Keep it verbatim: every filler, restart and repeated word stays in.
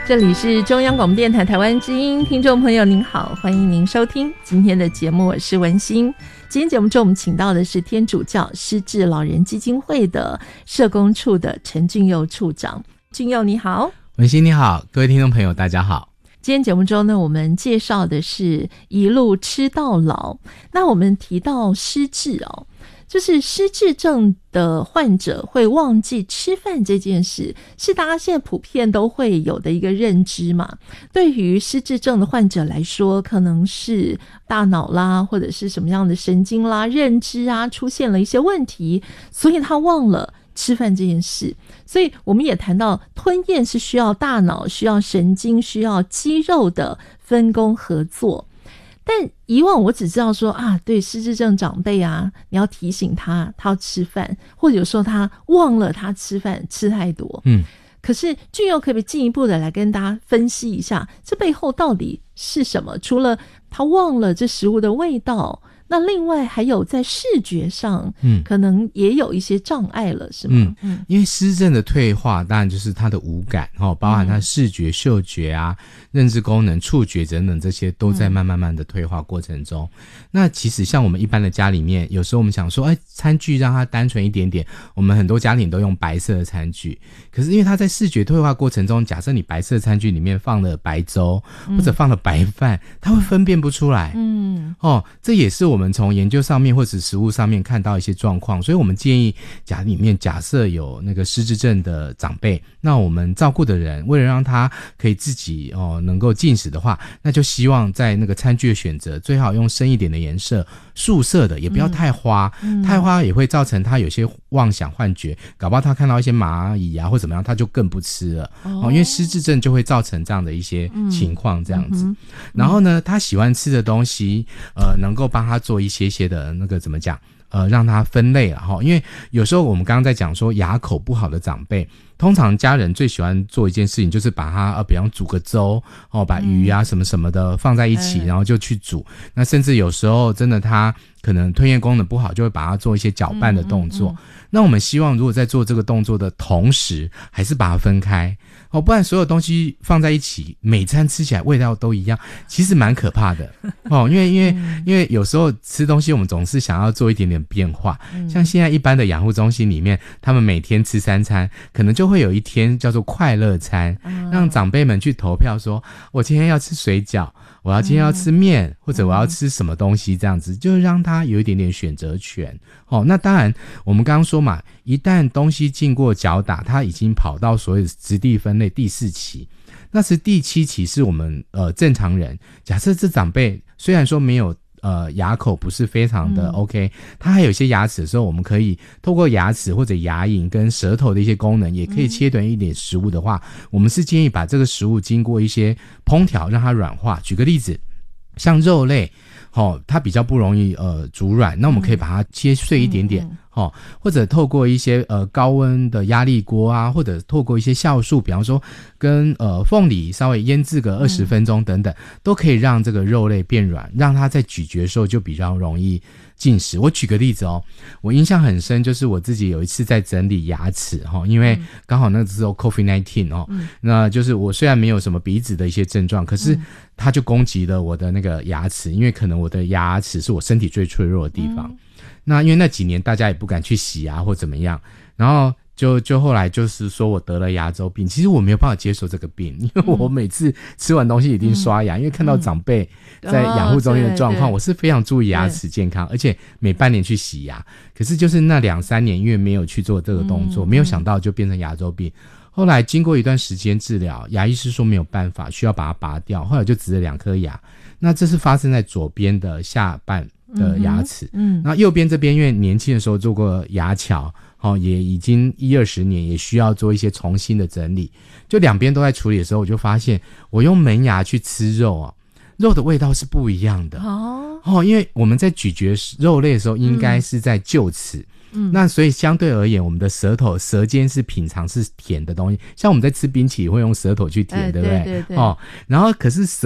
这里是中央广播电台台湾之音，听众朋友您好，欢迎您收听今天的节目，我是文心。今天节目中我们请到的是天主教失智老人基金会的社工处的陈俊佑处长。俊佑你好。 文心你好，各位听众朋友大家好。 今天节目中呢，我们介绍的是一路吃到老。那我们提到失智哦，就是失智症的患者会忘记吃饭这件事，是大家现在普遍都会有的一个认知嘛。对于失智症的患者来说，可能是大脑啦，或者是什么样的神经啦、认知啊出现了一些问题，所以他忘了吃饭这件事。所以我们也谈到吞咽是需要大脑、需要神经、需要肌肉的分工合作。但以往我只知道说啊，对失智症长辈啊，你要提醒他他要吃饭，或者有时候他忘了他吃饭吃太多。嗯，可是俊佑可不可以进一步的来跟大家分析一下，这背后到底是什么？除了他忘了这食物的味道，那另外还有在视觉上，嗯，可能也有一些障碍了，是吗？ 嗯，因为失智的退化，当然就是他的五感，哦，包含他视觉、嗅觉啊、认知功能、触觉等等，这些都在慢慢慢的退化过程中。嗯、那其实像我们一般的家里面，有时候我们想说，哎，餐具让它单纯一点点，我们很多家庭都用白色的餐具。可是因为它在视觉退化过程中，假设你白色餐具里面放了白粥、嗯、或者放了白饭，它会分辨不出来。嗯，哦，这也是我们从研究上面或者食物上面看到一些状况，所以我们建议家里面假设有那个失智症的长辈，那我们照顾的人为了让他可以自己哦能够进食的话，那就希望在那个餐具的选择最好用深一点的颜色，素色的，也不要太花、嗯、太花也会造成他有些妄想幻觉，搞不好他看到一些蚂蚁啊或怎么样他就更不吃了、哦哦、因为失智症就会造成这样的一些情况这样子、嗯嗯、然后呢他喜欢吃的东西呃能够帮他做一些些的那个怎么讲呃，让他分类了哈，因为有时候我们刚刚在讲说牙口不好的长辈，通常家人最喜欢做一件事情，就是把它呃，比方煮个粥哦，把鱼啊什么什么的放在一起，嗯、然后就去煮。那甚至有时候真的他可能吞咽功能不好，就会把它做一些搅拌的动作。嗯嗯嗯那我们希望如果在做这个动作的同时，还是把它分开哦，不然所有东西放在一起，每餐吃起来味道都一样，其实蛮可怕的哦。因为因为、嗯、因为有时候吃东西我们总是想要做一点点变化，嗯、像现在一般的养护中心里面，他们每天吃三餐，可能就会有一天叫做快乐餐，嗯、让长辈们去投票说，我今天要吃水饺。我要今天要吃面、嗯、或者我要吃什么东西这样子，就让他有一点点选择权哦。那当然我们刚刚说嘛，一旦东西经过搅打，它已经跑到所谓的质地分类第四期，那是第七期是我们呃正常人，假设这长辈虽然说没有呃，牙口不是非常的 OK、嗯、它还有一些牙齿的时候，我们可以透过牙齿或者牙龈跟舌头的一些功能，也可以切断一点食物的话、嗯、我们是建议把这个食物经过一些烹调让它软化。举个例子，像肉类哦，它比较不容易呃煮软，那我们可以把它切碎一点点、嗯嗯哦，或者透过一些呃高温的压力锅啊，或者透过一些酵素，比方说跟呃凤梨稍微腌制个二十分钟等等、嗯、都可以让这个肉类变软，让它在咀嚼的时候就比较容易进食。我举个例子哦，我印象很深，就是我自己有一次在整理牙齿哦，因为刚好那个时候 COVID 十九 哦、嗯，那就是我虽然没有什么鼻子的一些症状，可是它就攻击了我的那个牙齿，因为可能我的牙齿是我身体最脆弱的地方、嗯那因为那几年大家也不敢去洗牙或怎么样，然后就就后来就是说我得了牙周病。其实我没有办法接受这个病，因为我每次吃完东西一定刷牙、嗯、因为看到长辈在养护中心的状况、哦、我是非常注意牙齿健康，而且每半年去洗牙。可是就是那两三年因为没有去做这个动作、嗯、没有想到就变成牙周病。后来经过一段时间治疗，牙医师说没有办法，需要把它拔掉，后来就植了两颗牙。那这是发生在左边的下半的牙齿，嗯，那右边这边因为年轻的时候做过牙桥，哦，也已经一二十年，也需要做一些重新的整理。就两边都在处理的时候，我就发现我用门牙去吃肉啊，肉的味道是不一样的哦。哦，因为我们在咀嚼肉类的时候，应该是在臼齿。嗯，那所以相对而言，我们的舌头舌尖是品尝是甜的东西，像我们在吃冰淇淋会用舌头去舔，哎、对不对？对对对。哦，然后可是舌